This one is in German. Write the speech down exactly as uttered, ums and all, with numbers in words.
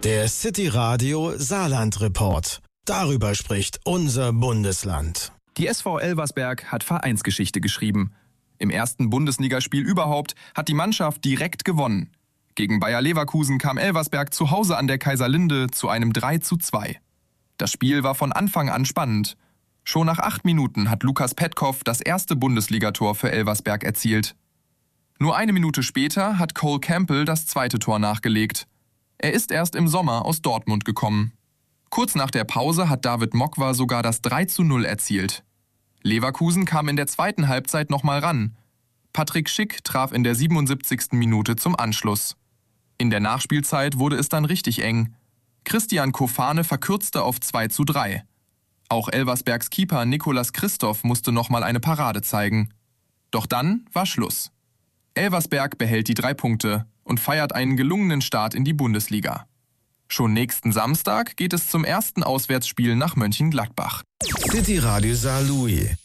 Der City Radio Saarland Report. Darüber spricht unser Bundesland. Die S V Elversberg hat Vereinsgeschichte geschrieben. Im ersten Bundesligaspiel überhaupt hat die Mannschaft direkt gewonnen. Gegen Bayer Leverkusen kam Elversberg zu Hause an der Kaiserlinde zu einem drei zu zwei. Das Spiel war von Anfang an spannend. Schon nach acht Minuten hat Lukas Petkov das erste Bundesligator für Elversberg erzielt. Nur eine Minute später hat Cole Campbell das zweite Tor nachgelegt. Er ist erst im Sommer aus Dortmund gekommen. Kurz nach der Pause hat David Mokwa sogar das drei zu null erzielt. Leverkusen kam in der zweiten Halbzeit nochmal ran. Patrick Schick traf in der siebenundsiebzigsten Minute zum Anschluss. In der Nachspielzeit wurde es dann richtig eng. Christian Kofane verkürzte auf zwei zu drei. Auch Elversbergs Keeper Nicolas Christoph musste nochmal eine Parade zeigen. Doch dann war Schluss. Elversberg behält die drei Punkte und feiert einen gelungenen Start in die Bundesliga. Schon nächsten Samstag geht es zum ersten Auswärtsspiel nach Mönchengladbach. City Radio Saarlouis.